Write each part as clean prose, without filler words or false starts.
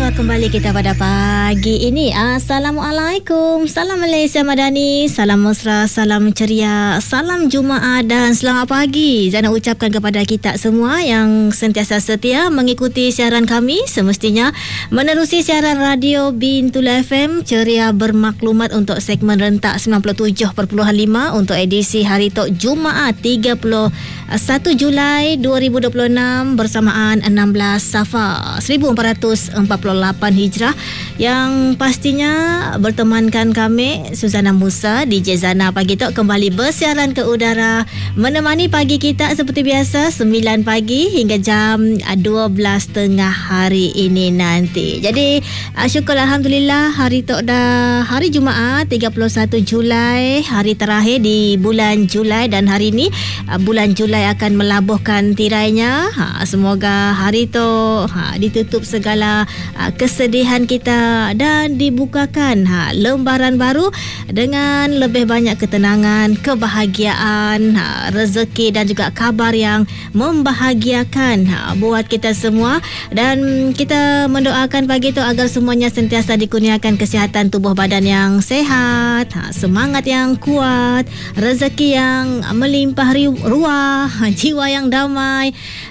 berjumpa kembali kita pada pagi ini. Assalamualaikum. Salam Malaysia Madani, salam mesra, salam ceria, salam Jumaat dan selamat pagi. Zana ucapkan kepada kita semua yang sentiasa setia mengikuti siaran kami, semestinya menerusi siaran radio Bintul FM ceria bermaklumat untuk segmen rentak 97.5 untuk edisi hari Tok Jumaat 31 Julai 2026 bersamaan 16 Safar 1448 Hijrah, yang pastinya bertemankan kami Suzana Musa, DJ Zana Pagi Tok kembali bersiaran ke udara menemani pagi kita seperti biasa 9 pagi hingga jam 12 tengah hari ini nanti. Jadi syukur Alhamdulillah hari Tok dah hari Jumaat 31 Julai, hari terakhir di bulan Julai, dan hari ini bulan Julai akan melabuhkan tirainya. Semoga hari tu ditutup segala kesedihan kita dan dibukakan lembaran baru dengan lebih banyak ketenangan, kebahagiaan, rezeki dan juga kabar yang membahagiakan buat kita semua. Dan kita mendoakan pagi tu agar semuanya sentiasa dikurniakan kesihatan tubuh badan yang sehat, semangat yang kuat, rezeki yang melimpah ruah, jiwa yang damai,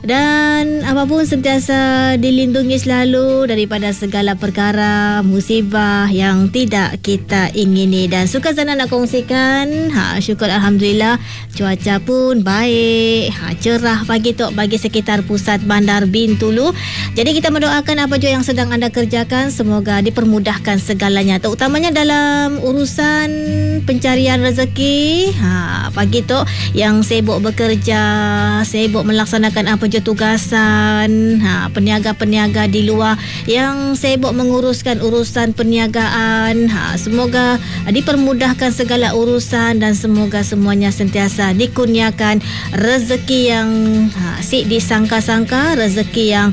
dan apapun sentiasa dilindungi selalu daripada segala perkara musibah yang tidak kita ingini. Dan suka Zana nak kongsikan, syukur Alhamdulillah cuaca pun baik, cerah pagi tu bagi sekitar pusat bandar Bintulu. Jadi kita mendoakan apa juga yang sedang anda kerjakan semoga dipermudahkan segalanya, terutamanya dalam urusan pencarian rezeki. Pagi tu yang sibuk bekerja, sibuk melaksanakan apa je tugasan, peniaga-peniaga di luar yang sibuk menguruskan urusan perniagaan, semoga dipermudahkan segala urusan dan semoga semuanya sentiasa dikurniakan rezeki yang si disangka-sangka, rezeki yang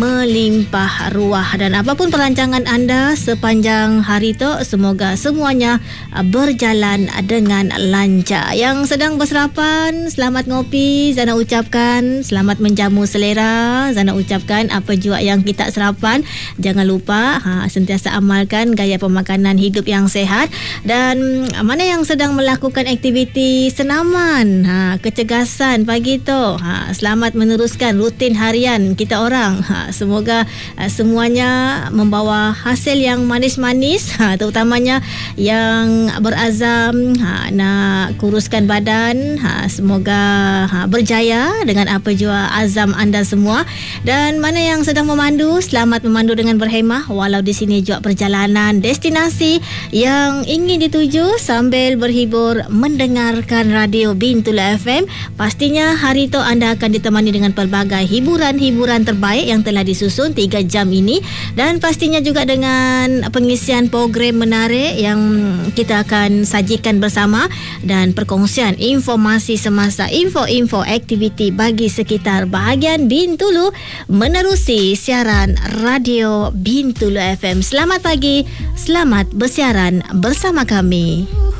melimpah ruah. Dan apapun perancangan anda sepanjang hari tu semoga semuanya berjalan dengan lancar. Yang sedang bersarapan, selamat ngopi Zana ucapkan, selamat menjamu selera Zana ucapkan. Apa juga yang kita sarapan, jangan lupa sentiasa amalkan gaya pemakanan hidup yang sehat. Dan mana yang sedang melakukan aktiviti senaman, kecergasan pagi tu, selamat meneruskan rutin harian kita orang. Semoga semuanya membawa hasil yang manis-manis, terutamanya yang berazam nak kuruskan badan, semoga berjaya dengan apa jua azam anda semua. Dan mana yang sedang memandu, selamat memandu dengan berhemah walau di sini juga perjalanan destinasi yang ingin dituju sambil berhibur mendengarkan radio Bintul FM. Pastinya hari itu anda akan ditemani dengan pelbagai hiburan-hiburan terbaik yang telah disusun 3 jam ini, dan pastinya juga dengan pengisian program menarik yang kita akan sajikan bersama dan perkongsian informasi semasa, info-info aktiviti bagi sekitar bahagian Bintulu menerusi siaran radio Bintulu FM. Selamat pagi, selamat bersiaran bersama kami.